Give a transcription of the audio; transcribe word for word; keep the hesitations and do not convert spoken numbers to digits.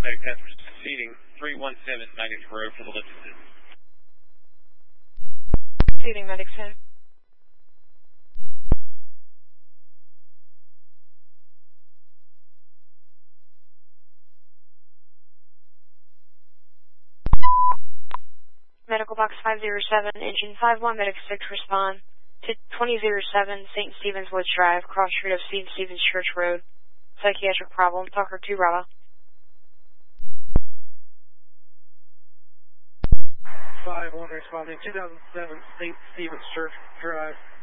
Medic ten proceeding three one seven ninety road for the lift assist. Proceeding Medic ten. Medical box five zero seven, engine five one, medic six, respond to twenty oh seven Saint Stephen's Woods Drive, cross street of Saint Stephen's Church Road. Psychiatric problem, Tucker two Bravo. five one responding, two thousand seven Saint Stephen's Church Drive.